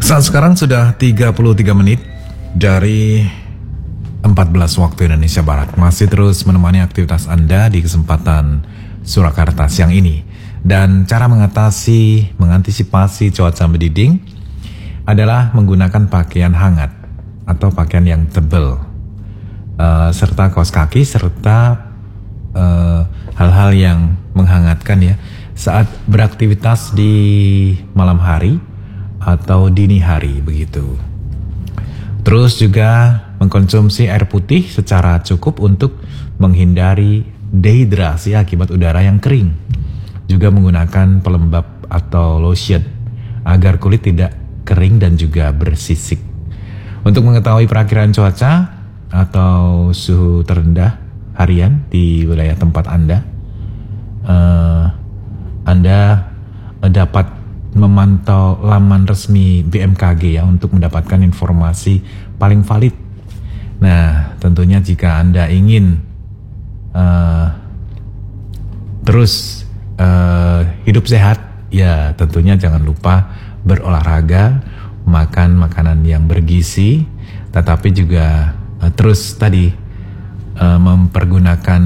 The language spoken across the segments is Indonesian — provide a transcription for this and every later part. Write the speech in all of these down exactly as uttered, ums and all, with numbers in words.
Saat sekarang sudah tiga puluh tiga menit dari empat belas waktu Indonesia Barat. Masih terus menemani aktivitas Anda di kesempatan Surakarta siang ini. Dan cara mengatasi, mengantisipasi cuaca mendiding adalah menggunakan pakaian hangat atau pakaian yang tebal, uh, serta kaos kaki, serta uh, hal-hal yang menghangatkan ya saat beraktivitas di malam hari atau dini hari begitu. Terus juga mengkonsumsi air putih secara cukup untuk menghindari dehidrasi akibat udara yang kering. Juga menggunakan pelembab atau lotion agar kulit tidak kering dan juga bersisik. Untuk mengetahui perakiraan cuaca atau suhu terendah harian di wilayah tempat Anda, uh, Anda dapat memantau laman resmi B M K G ya untuk mendapatkan informasi paling valid. Nah, tentunya jika Anda ingin uh, terus uh, hidup sehat, ya tentunya jangan lupa berolahraga, makan makanan yang bergizi, tetapi juga uh, terus tadi uh, mempergunakan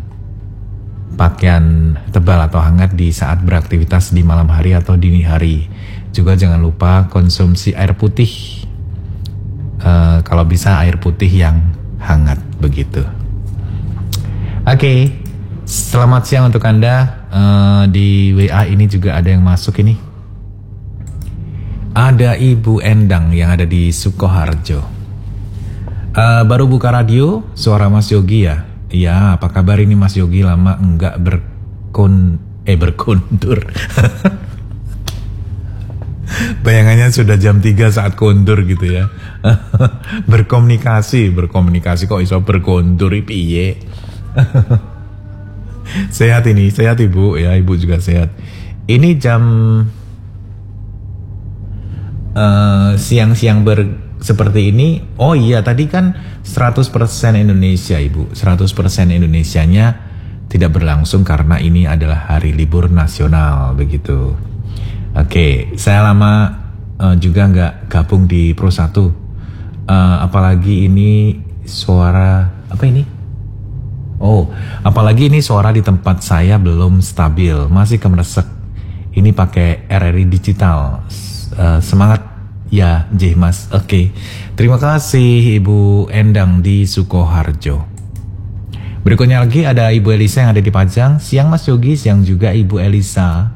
pakaian tebal atau hangat di saat beraktivitas di malam hari atau dini hari. Juga jangan lupa konsumsi air putih, uh, kalau bisa air putih yang hangat begitu. Oke, okay. Selamat siang untuk Anda. uh, Di W A ini juga ada yang masuk ini. Ada Ibu Endang yang ada di Sukoharjo. uh, Baru buka radio, suara Mas Yogi ya. Iya, apa kabar ini Mas Yogi? Lama enggak berkon eh berkondur. Bayangannya sudah jam tiga saat kondur gitu ya. Berkomunikasi, berkomunikasi kok iso berkondur piye? Sehat ini, sehat Ibu ya, Ibu juga sehat. Ini jam uh, siang-siang ber seperti ini. Oh iya, tadi kan seratus persen Indonesia Ibu. seratus persen Indonesianya tidak berlangsung karena ini adalah hari libur nasional begitu. Oke, saya lama uh, juga nggak gabung di Pro satu. Uh, apalagi ini suara apa ini? Oh, apalagi ini suara di tempat saya belum stabil, masih kemeresek. Ini pakai R R I digital. Uh, semangat ya, J Mas. Oke, okay. Terima kasih Ibu Endang di Sukoharjo. Berikutnya lagi ada Ibu Elisa yang ada di Pajang. Siang Mas Yogi, siang juga Ibu Elisa.